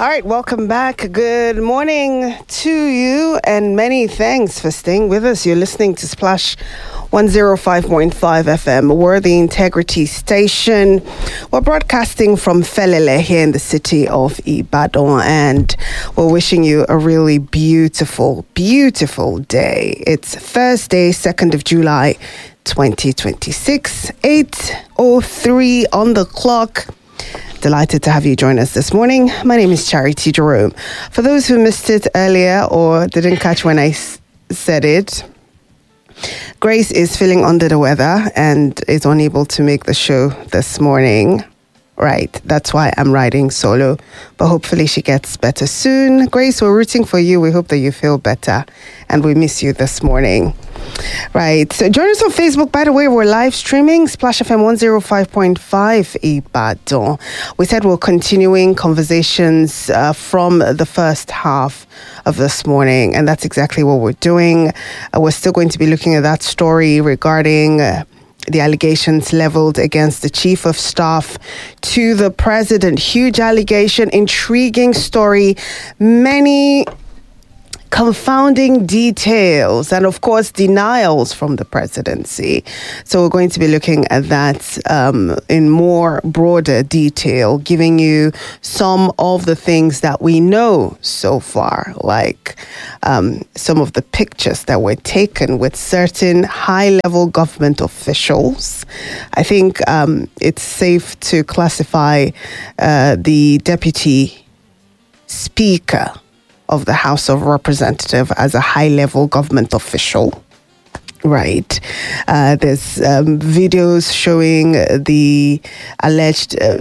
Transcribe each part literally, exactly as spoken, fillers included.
All right, welcome back. Good morning to you, and many thanks for staying with us. You're listening to Splash one oh five point five F M, we're the Integrity Station. We're broadcasting from Felele here in the city of Ibadan, and we're wishing you a really beautiful, beautiful day. It's Thursday, second of July, twenty twenty-six, eight oh three on the clock. Delighted to have you join us this morning. My name is Charity Jerome. For those who missed it earlier or didn't catch when I s- said it, Grace is feeling under the weather and is unable to make the show this morning. Right, that's why I'm riding solo, but hopefully she gets better soon. Grace, we're rooting for you. We hope that you feel better, and we miss you this morning. Right, so join us on Facebook. By the way, we're live streaming Splash F M one oh five point five Ibadan. We said we're continuing conversations uh, from the first half of this morning, and that's exactly what we're doing. Uh, we're still going to be looking at that story regarding Uh, the allegations leveled against the chief of staff to the president. Huge allegation, intriguing story, many confounding details, and of course denials from the presidency. So we're going to be looking at that um, in more broader detail, giving you some of the things that we know so far, like um, some of the pictures that were taken with certain high-level government officials. I think um, it's safe to classify uh, the deputy speaker of the House of Representatives as a high-level government official. Right. Uh, there's um, videos showing the alleged uh,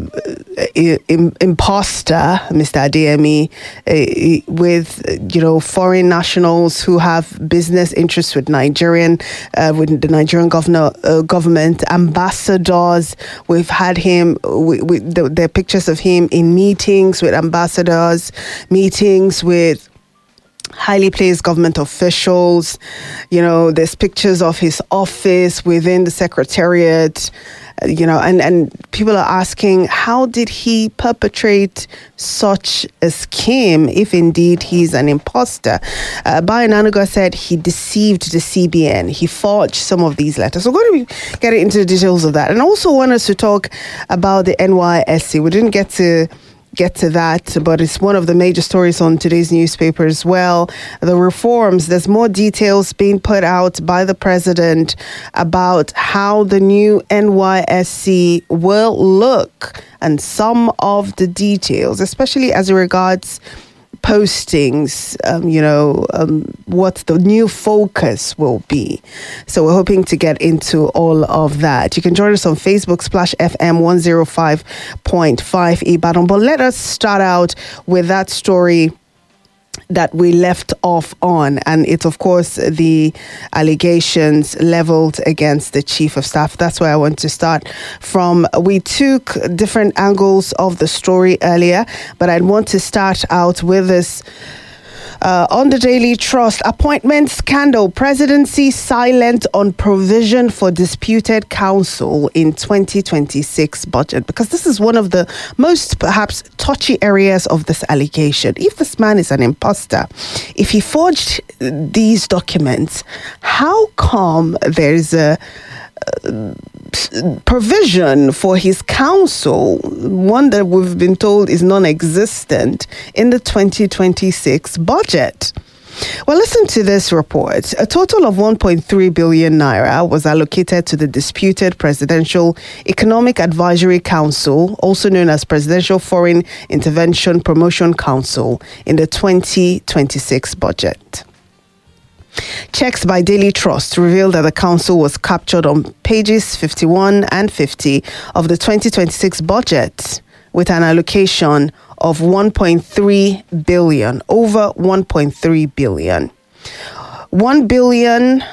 im- imposter, Mister Adeyemi, uh, with, you know, foreign nationals who have business interests with Nigerian, uh, with the Nigerian governor, uh, government, ambassadors. We've had him, we, we, the, the pictures of him in meetings with ambassadors, meetings with highly placed government officials. You know, there's pictures of his office within the secretariat, uh, you know, and, and people are asking, how did he perpetrate such a scheme if indeed he's an imposter? Uh, Bayo Nanuga said he deceived the C B N. He forged some of these letters. So we're going to be getting into the details of that. And I also want us to talk about the N Y S C. We didn't get to get to that, but it's one of the major stories on today's newspaper as well. The reforms, there's more details being put out by the president about how the new N Y S C will look, and some of the details, especially as regards postings, um, you know, um, what the new focus will be. So we're hoping to get into all of that. You can join us on Facebook, Splash F M one oh five point five Ibadan. But let us start out with that story that we left off on, and it's of course the allegations leveled against the chief of staff. That's where I want to start from. We took different angles of the story earlier, but I'd want to start out with this. Uh, on the Daily Trust, appointment scandal, presidency silent on provision for disputed counsel in twenty twenty-six budget, because this is one of the most perhaps touchy areas of this allegation. If this man is an imposter, if he forged these documents, how come there's a uh, provision for his counsel, one that we've been told is non-existent, in the twenty twenty-six budget? Well, listen to this report. A total of one point three billion naira was allocated to the disputed Presidential Economic Advisory Council, also known as Presidential Foreign Intervention Promotion Council, in the twenty twenty-six budget. Checks by Daily Trust reveal that the council was captured on pages fifty-one and fifty of the twenty twenty-six budget with an allocation of one point three billion, over one point three billion. one billion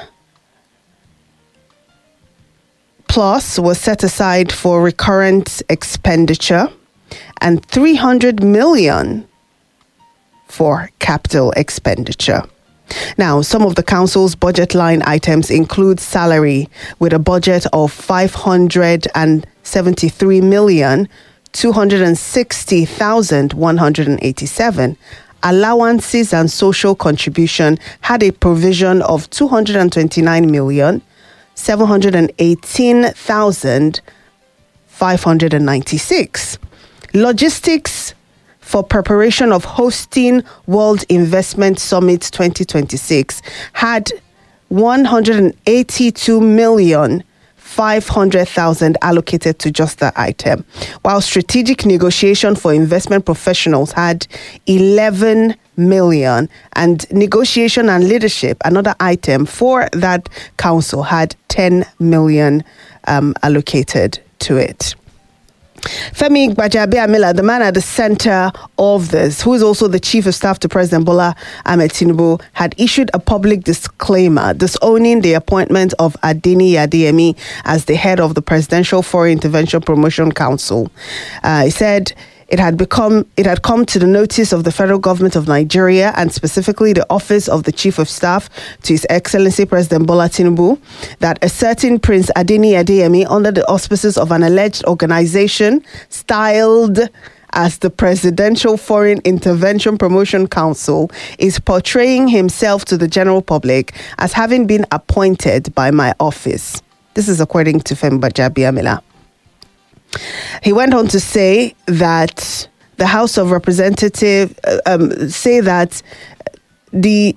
plus was set aside for recurrent expenditure and three hundred million for capital expenditure. Now, some of the council's budget line items include salary with a budget of five hundred seventy-three million two hundred sixty thousand one hundred eighty-seven. Allowances and social contribution had a provision of two hundred twenty-nine million seven hundred eighteen thousand five hundred ninety-six. Logistics for preparation of hosting World Investment Summit twenty twenty-six had one hundred eighty-two million five hundred thousand allocated to just that item, while strategic negotiation for investment professionals had eleven million, and negotiation and leadership, another item for that council, had ten million um, allocated to it. Femi Gbajabiamila, the man at the center of this, who is also the chief of staff to President Bola Ahmed Tinubu, had issued a public disclaimer disowning the appointment of Adeni Adeyemi as the head of the Presidential Foreign Intervention Promotion Council. Uh, he said it had become it had come to the notice of the federal government of Nigeria, and specifically the office of the chief of staff to His Excellency President Bola Tinubu, that a certain Prince Adeni Adeyemi, under the auspices of an alleged organization styled as the Presidential Foreign Intervention Promotion Council, is portraying himself to the general public as having been appointed by my office. This is according to Femi Gbajabiamila. He went on to say that the House of Representatives um, say that the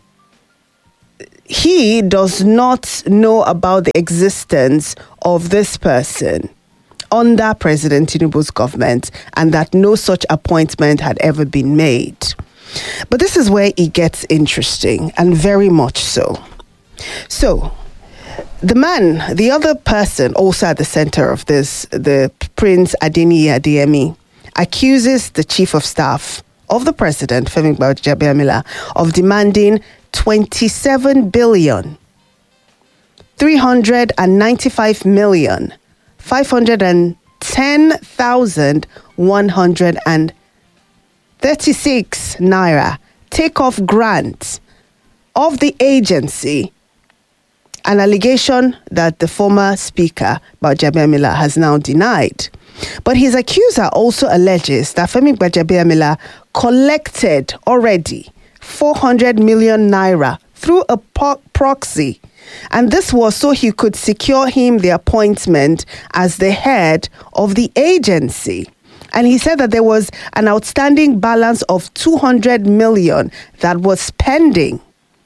he does not know about the existence of this person under President Tinubu's government, and that no such appointment had ever been made. But this is where it gets interesting, and very much so. So, the man, the other person also at the center of this, the Prince Adeni Adeyemi, accuses the chief of staff of the president, Femi Gbajabiamila, of demanding twenty-seven billion three hundred ninety-five million five hundred ten thousand one hundred thirty-six naira takeoff grant of the agency, an allegation that the former speaker, Gbajabiamila, has now denied. But his accuser also alleges that Femi Gbajabiamila collected already four hundred million naira through a po- proxy. And this was so he could secure him the appointment as the head of the agency. And he said that there was an outstanding balance of two hundred million that was pending.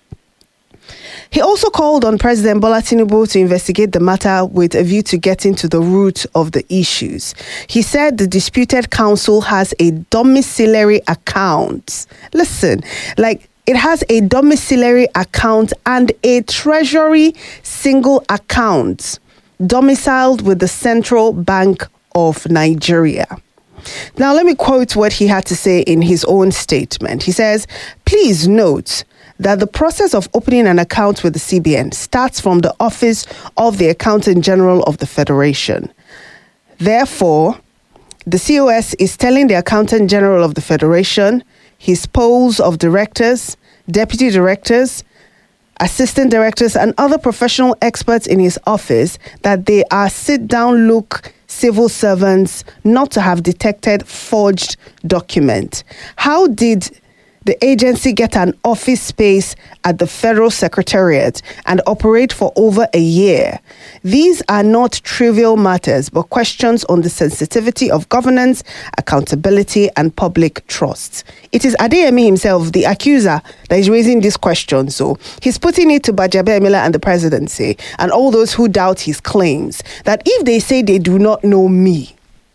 He also called on President Bola Tinubu to investigate the matter with a view to getting to the root of the issues. He said the disputed council has a domiciliary account. Listen, like it has a domiciliary account and a treasury single account domiciled with the Central Bank of Nigeria. Now, let me quote what he had to say in his own statement. He says, "Please note that the process of opening an account with the C B N starts from the office of the Accountant General of the Federation. Therefore, the C O S is telling the Accountant General of the Federation, his polls of directors, deputy directors, assistant directors, and other professional experts in his office that they are sit-down look civil servants not to have detected forged document. How did the agency get an office space at the Federal Secretariat and operate for over a year? These are not trivial matters, but questions on the sensitivity of governance, accountability, and public trust." It is Adeyemi himself, the accuser, that is raising these questions. So he's putting it to Gbajabiamila and the presidency and all those who doubt his claims that if they say they do not know me,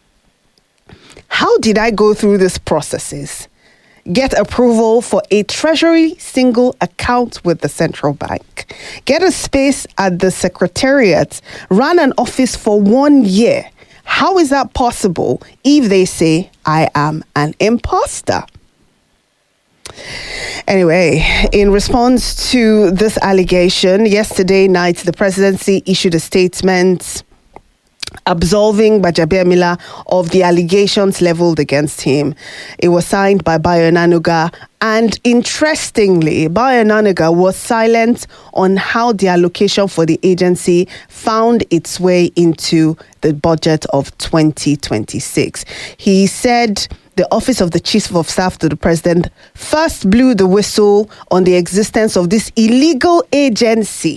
how did I go through these processes? Get approval for a treasury single account with the central bank, get a space at the secretariat, run an office for one year. How is that possible if they say I am an imposter? Anyway, in response to this allegation, yesterday night, the presidency issued a statement absolving Gbajabiamila of the allegations leveled against him. It was signed by Bayo Onanuga, and interestingly, Bayo Onanuga was silent on how the allocation for the agency found its way into the budget of twenty twenty-six. He said the Office of the Chief of Staff to the President first blew the whistle on the existence of this illegal agency.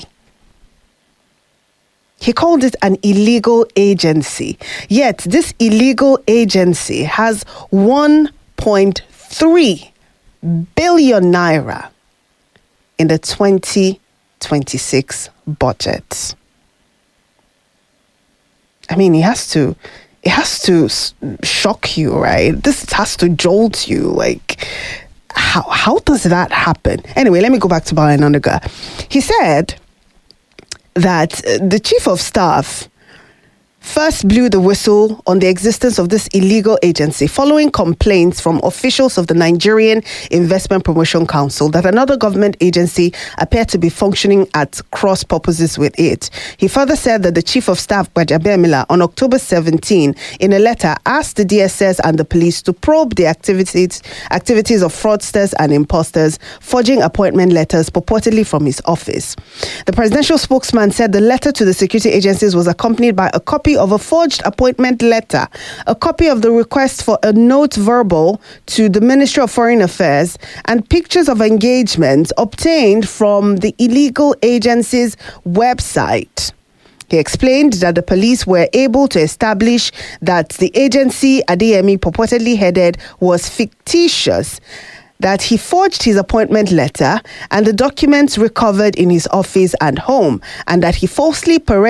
He called it an illegal agency. Yet this illegal agency has one point three billion naira in the twenty twenty-six budget. I mean, it has to, it has to shock you, right? This has to jolt you. Like, how how does that happen? Anyway, let me go back to Bayo Onanuga. He said that the chief of staff first blew the whistle on the existence of this illegal agency following complaints from officials of the Nigerian Investment Promotion Council that another government agency appeared to be functioning at cross purposes with it. He further said that the chief of staff, Gbajabiamila, on October seventeenth, in a letter, asked the D S S and the police to probe the activities activities of fraudsters and imposters, forging appointment letters purportedly from his office. The presidential spokesman said the letter to the security agencies was accompanied by a copy of a forged appointment letter, a copy of the request for a note verbal to the Ministry of Foreign Affairs, and pictures of engagements obtained from the illegal agency's website. He explained that the police were able to establish that the agency Adeyemi purportedly headed was fictitious, that he forged his appointment letter and the documents recovered in his office and home, and that he falsely paraded